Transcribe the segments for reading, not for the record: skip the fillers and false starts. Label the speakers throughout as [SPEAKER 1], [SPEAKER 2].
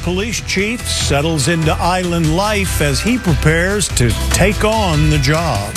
[SPEAKER 1] police chief settles into island life as he prepares to take on the job.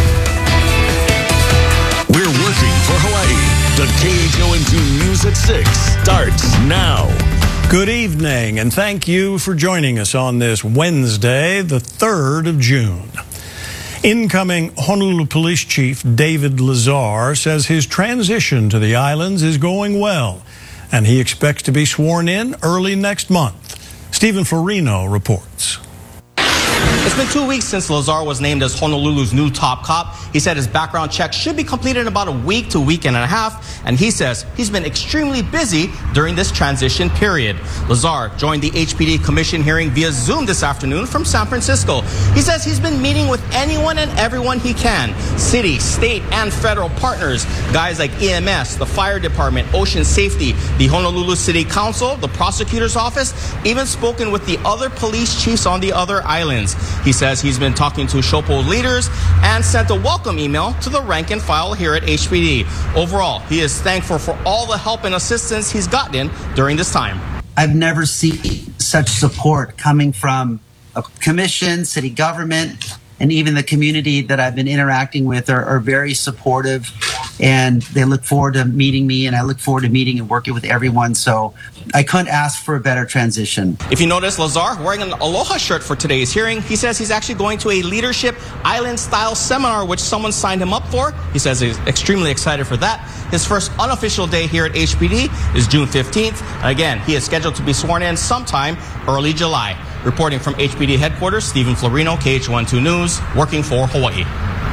[SPEAKER 2] We're working for Hawaii. The KHON2 News at 6 starts now.
[SPEAKER 1] Good evening, and thank you for joining us on this Wednesday, the 3rd of June. Incoming Honolulu Police Chief David Lazar says his transition to the islands is going well, and he expects to be sworn in early next month. Stephen Florino reports.
[SPEAKER 3] It's been 2 weeks since Lazar was named as Honolulu's new top cop. He said his background check should be completed in about a week to a week and a half, and he says he's been extremely busy during this transition period. Lazar joined the HPD commission hearing via Zoom this afternoon from San Francisco. He says he's been meeting with anyone and everyone he can, city, state, and federal partners, guys like EMS, the fire department, ocean safety, the Honolulu City Council, the prosecutor's office, even spoken with the other police chiefs on the other islands. He says he's been talking to Shopo leaders and sent a welcome email to the rank and file here at HPD. Overall, he is thankful for all the help and assistance he's gotten during this time.
[SPEAKER 4] I've never seen such support coming from a commission, city government, and even the community that I've been interacting with are very supportive, and they look forward to meeting me, and I look forward to meeting and working with everyone. So I couldn't ask for a better transition.
[SPEAKER 3] If you notice, Lazar wearing an Aloha shirt for today's hearing. He says he's actually going to a leadership island-style seminar, which someone signed him up for. He says he's extremely excited for that. His first unofficial day here at HPD is June 15th. And again, he is scheduled to be sworn in sometime early July. Reporting from HPD headquarters, Stephen Florino, KHON2 News, working for Hawaii.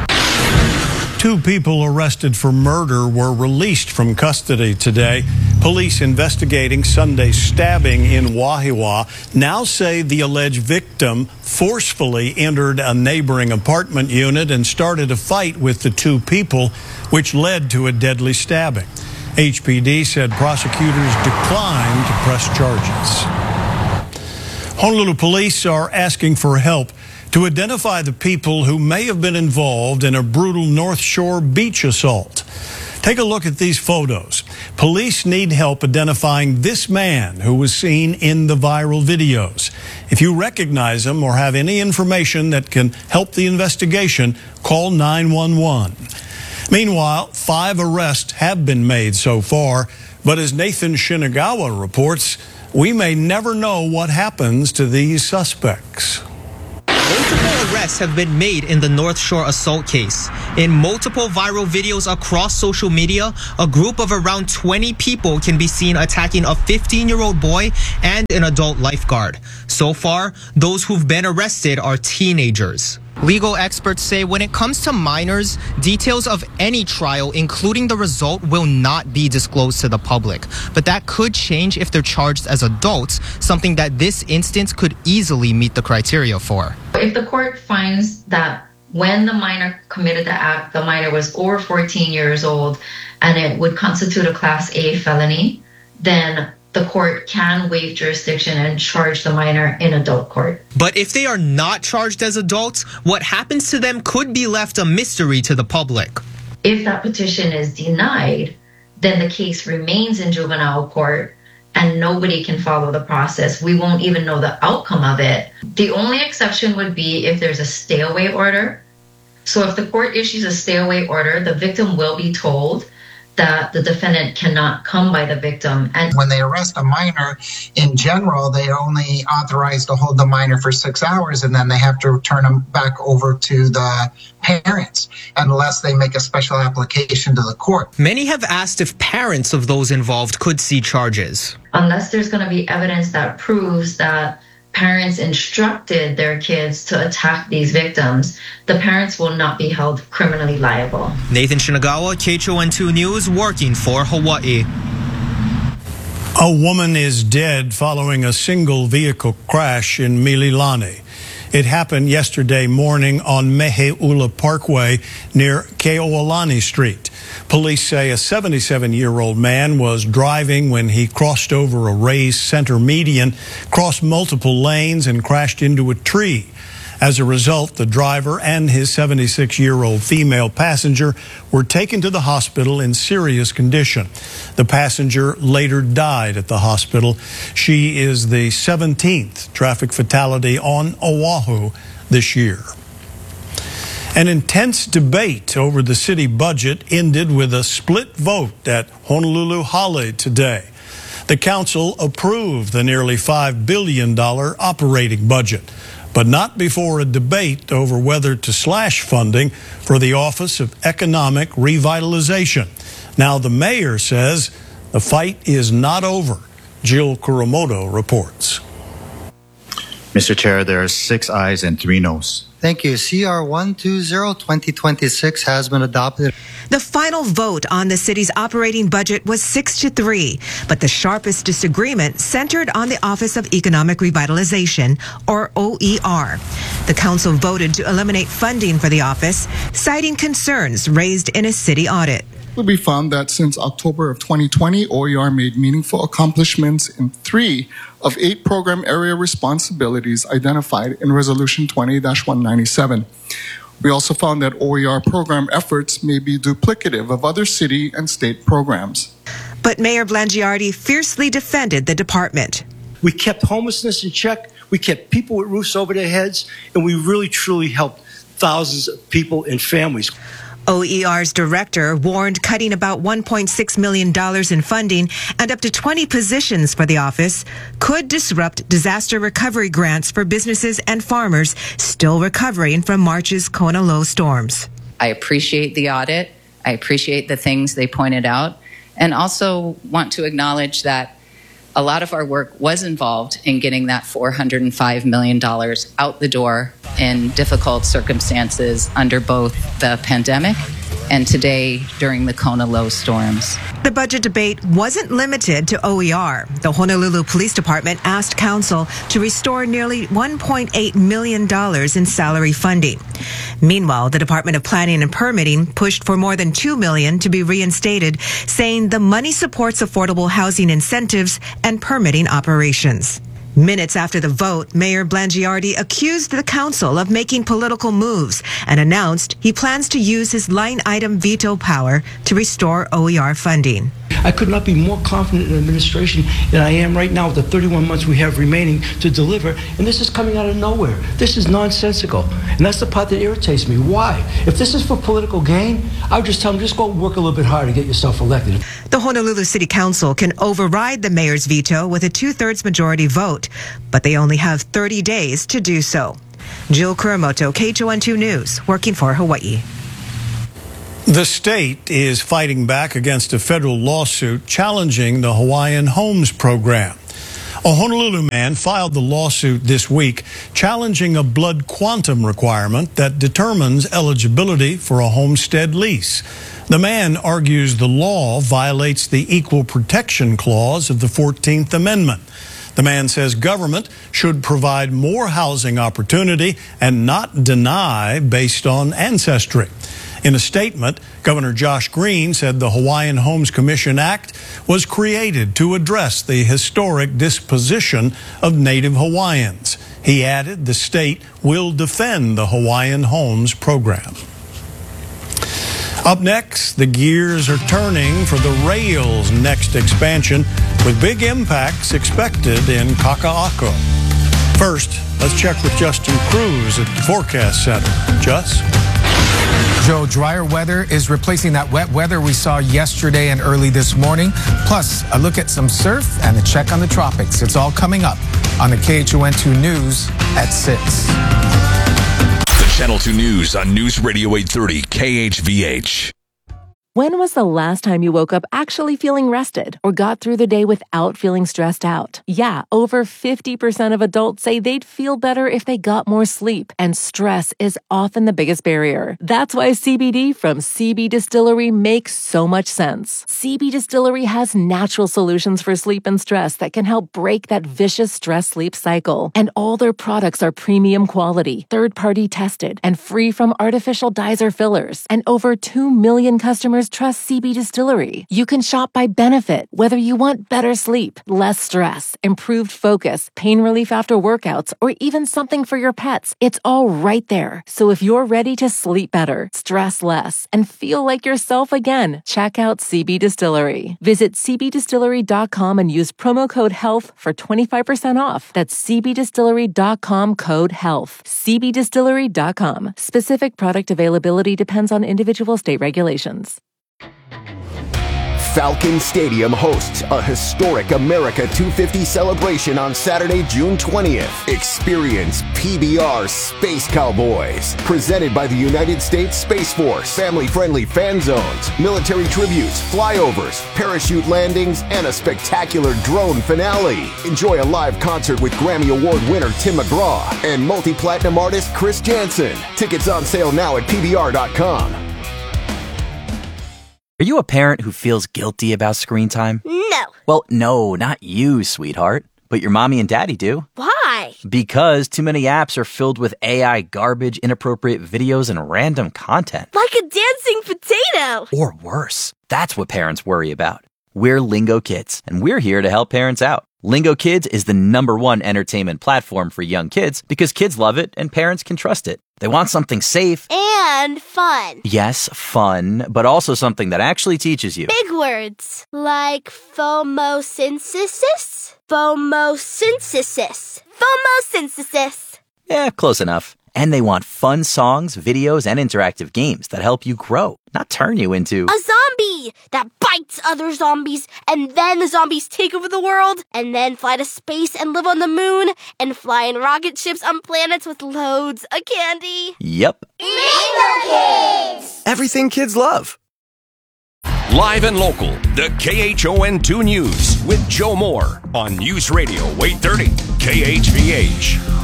[SPEAKER 1] 2 people arrested for murder were released from custody today. Police investigating Sunday's stabbing in Wahiawa now say the alleged victim forcefully entered a neighboring apartment unit and started a fight with the 2 people, which led to a deadly stabbing. HPD said prosecutors declined to press charges. Honolulu police are asking for help to identify the people who may have been involved in a brutal North Shore beach assault. Take a look at these photos. Police need help identifying this man who was seen in the viral videos. If you recognize him or have any information that can help the investigation, call 911. Meanwhile, 5 arrests have been made so far, but as Nathan Shinagawa reports, we may never know what happens to these suspects.
[SPEAKER 5] Multiple arrests have been made in the North Shore assault case. In multiple viral videos across social media, a group of around 20 people can be seen attacking a 15-year-old boy and an adult lifeguard. So far, those who've been arrested are teenagers. Legal experts say when it comes to minors, details of any trial, including the result, will not be disclosed to the public. But that could change if they're charged as adults, something that this instance could easily meet the criteria for.
[SPEAKER 6] If the court finds that when the minor committed the act, the minor was over 14 years old and it would constitute a Class A felony, then the court can waive jurisdiction and charge the minor in adult court.
[SPEAKER 5] But if they are not charged as adults, what happens to them could be left a mystery to the public.
[SPEAKER 6] If that petition is denied, then the case remains in juvenile court and nobody can follow the process. We won't even know the outcome of it. The only exception would be if there's a stay-away order. So if the court issues a stay-away order, the victim will be told that the defendant cannot come by the victim. And
[SPEAKER 7] when they arrest a minor, in general, they only authorize to hold the minor for 6 hours, and then they have to turn them back over to the parents, unless they make a special application to the court.
[SPEAKER 5] Many have asked if parents of those involved could see charges.
[SPEAKER 6] Unless there's going to be evidence that proves that parents instructed their kids to attack these victims, the parents will not be held criminally liable.
[SPEAKER 5] Nathan Shinagawa, KHON2 News, working for Hawaii.
[SPEAKER 1] A woman is dead following a single vehicle crash in Mililani. It happened yesterday morning on Meheula Parkway near Keoalani Street. Police say a 77-year-old man was driving when he crossed over a raised center median, crossed multiple lanes, and crashed into a tree. As a result, the driver and his 76-year-old female passenger were taken to the hospital in serious condition. The passenger later died at the hospital. She is the 17th traffic fatality on Oahu this year. An intense debate over the city budget ended with a split vote at Honolulu Hale today. The council approved the nearly $5 billion operating budget, but not before a debate over whether to slash funding for the Office of Economic Revitalization. Now the mayor says the fight is not over. Jill Kuramoto reports.
[SPEAKER 8] Mr. Chair, there are 6 ayes and 3 noes.
[SPEAKER 9] Thank you. CR 120-2026 has been adopted.
[SPEAKER 10] The final vote on the city's operating budget was 6-3, but the sharpest disagreement centered on the Office of Economic Revitalization, or OER. The council voted to eliminate funding for the office, citing concerns raised in a city audit.
[SPEAKER 11] We found that since October of 2020, OER made meaningful accomplishments in 3 of 8 program area responsibilities identified in Resolution 20-197. We also found that OER program efforts may be duplicative of other city and state programs.
[SPEAKER 10] But Mayor Blangiardi fiercely defended the department.
[SPEAKER 12] We kept homelessness in check, we kept people with roofs over their heads, and we really truly helped thousands of people and families.
[SPEAKER 10] OER's director warned cutting about $1.6 million in funding and up to 20 positions for the office could disrupt disaster recovery grants for businesses and farmers still recovering from March's Kona low storms.
[SPEAKER 13] I appreciate the audit. I appreciate the things they pointed out, and also want to acknowledge that a lot of our work was involved in getting that $405 million out the door in difficult circumstances under both the pandemic and today during the Kona low storms.
[SPEAKER 10] The budget debate wasn't limited to OER. The Honolulu Police Department asked council to restore nearly $1.8 million in salary funding. Meanwhile, the Department of Planning and Permitting pushed for more than $2 million to be reinstated, saying the money supports affordable housing incentives and permitting operations. Minutes after the vote, Mayor Blangiardi accused the council of making political moves and announced he plans to use his line item veto power to restore OER funding.
[SPEAKER 12] I could not be more confident in administration than I am right now with the 31 months we have remaining to deliver, and this is coming out of nowhere. This is nonsensical, and that's the part that irritates me. Why? If this is for political gain, I would just tell them, just go work a little bit harder to get yourself elected.
[SPEAKER 10] The Honolulu City Council can override the mayor's veto with a 2/3 majority vote, but they only have 30 days to do so. Jill Kuramoto, KHON2 News, working for Hawaii.
[SPEAKER 1] The state is fighting back against a federal lawsuit challenging the Hawaiian Homes program. A Honolulu man filed the lawsuit this week challenging a blood quantum requirement that determines eligibility for a homestead lease. The man argues the law violates the Equal Protection Clause of the 14th Amendment. The man says government should provide more housing opportunity and not deny based on ancestry. In a statement, Governor Josh Green said the Hawaiian Homes Commission Act was created to address the historic disposition of Native Hawaiians. He added the state will defend the Hawaiian Homes program. Up next, the gears are turning for the rail's next expansion, with big impacts expected in Kaka'ako. First, let's check with Justin Cruz at the Forecast Center. Just.
[SPEAKER 14] Joe, drier weather is replacing that wet weather we saw yesterday and early this morning. Plus, a look at some surf and a check on the tropics. It's all coming up on the KHON2 News at 6.
[SPEAKER 2] The Channel 2 News on News Radio 830 KHVH.
[SPEAKER 15] When was the last time you woke up actually feeling rested or got through the day without feeling stressed out? Yeah, over 50% of adults say they'd feel better if they got more sleep, and stress is often the biggest barrier. That's why CBD from CB Distillery makes so much sense. CB Distillery has natural solutions for sleep and stress that can help break that vicious stress-sleep cycle. And all their products are premium quality, third-party tested, and free from artificial dyes or fillers. And over 2 million customers customers trust CB Distillery. You can shop by benefit, whether you want better sleep, less stress, improved focus, pain relief after workouts, or even something for your pets. It's all right there. So if you're ready to sleep better, stress less, and feel like yourself again, check out CB Distillery. Visit cbdistillery.com and use promo code HEALTH for 25% off. That's cbdistillery.com, code HEALTH. cbdistillery.com. Specific product availability depends on individual state regulations.
[SPEAKER 16] Falcon Stadium hosts a historic America 250 celebration on Saturday, June 20th. Experience PBR Space Cowboys, presented by the United States Space Force. Family-friendly fan zones, military tributes, flyovers, parachute landings, and a spectacular drone finale. Enjoy a live concert with Grammy Award winner Tim McGraw and multi-platinum artist Chris Jansen. Tickets on sale now at PBR.com.
[SPEAKER 17] Are you a parent who feels guilty about screen time?
[SPEAKER 18] No.
[SPEAKER 17] Well, no, not you, sweetheart. But your mommy and daddy do.
[SPEAKER 18] Why?
[SPEAKER 17] Because too many apps are filled with AI garbage, inappropriate videos, and random content.
[SPEAKER 18] Like a dancing potato.
[SPEAKER 17] Or worse. That's what parents worry about. We're Lingo Kids, and we're here to help parents out. Lingo Kids is the #1 entertainment platform for young kids because kids love it and parents can trust it. They want something safe.
[SPEAKER 18] And fun.
[SPEAKER 17] Yes, fun, but also something that actually teaches you.
[SPEAKER 18] Big words like phomosynthesis. Phomosynthesis. Phomosynthesis.
[SPEAKER 17] Yeah, close enough. And they want fun songs, videos, and interactive games that help you grow, not turn you into
[SPEAKER 18] a zombie that bites other zombies, and then the zombies take over the world, and then fly to space and live on the moon, and fly in rocket ships on planets with loads of candy.
[SPEAKER 17] Yep.
[SPEAKER 18] Lingo Kids!
[SPEAKER 19] Everything kids love.
[SPEAKER 2] Live and local, the KHON2 News with Joe Moore on News Radio 830 KHVH.